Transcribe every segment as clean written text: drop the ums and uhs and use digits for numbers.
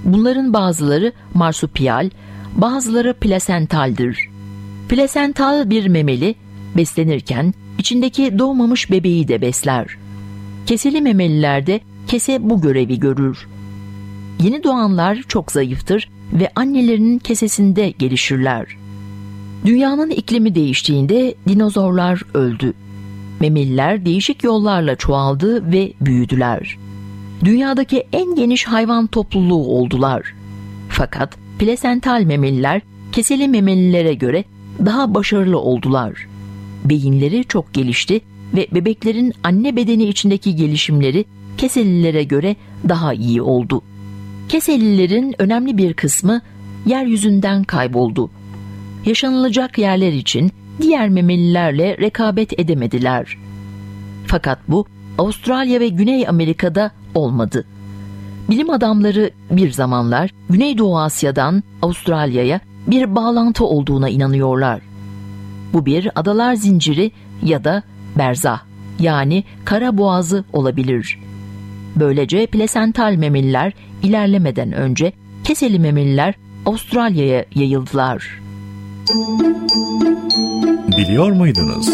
Bunların bazıları marsupiyal, bazıları plasentaldir. Plasental bir memeli beslenirken içindeki doğmamış bebeği de besler. Keseli memelilerde kese bu görevi görür. Yeni doğanlar çok zayıftır ve annelerinin kesesinde gelişirler. Dünyanın iklimi değiştiğinde dinozorlar öldü. Memeliler değişik yollarla çoğaldı ve büyüdüler. Dünyadaki en geniş hayvan topluluğu oldular. Fakat plasental memeliler keseli memelilere göre daha başarılı oldular. Beyinleri çok gelişti ve bebeklerin anne bedeni içindeki gelişimleri keselilere göre daha iyi oldu. Keselilerin önemli bir kısmı yeryüzünden kayboldu. Yaşanılacak yerler için diğer memelilerle rekabet edemediler. Fakat bu Avustralya ve Güney Amerika'da olmadı. Bilim adamları bir zamanlar Güneydoğu Asya'dan Avustralya'ya bir bağlantı olduğuna inanıyorlar. Bu bir adalar zinciri ya da berzah, yani kara boğazı olabilir. Böylece plasental memeliler ilerlemeden önce keseli memeliler Avustralya'ya yayıldılar. Biliyor muydunuz?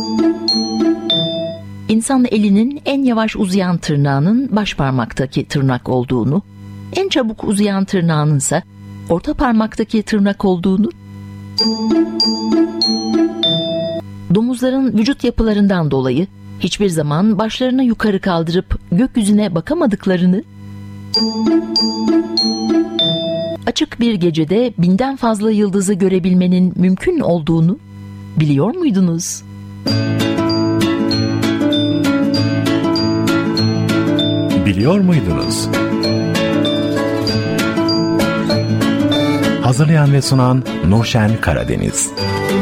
İnsan elinin en yavaş uzayan tırnağının baş parmaktaki tırnak olduğunu, en çabuk uzayan tırnağının ise orta parmaktaki tırnak olduğunu, domuzların vücut yapılarından dolayı hiçbir zaman başlarını yukarı kaldırıp gökyüzüne bakamadıklarını, açık bir gecede 1000'den fazla yıldızı görebilmenin mümkün olduğunu biliyor muydunuz? Biliyor muydunuz? Hazırlayan ve sunan Nurşen Karadeniz.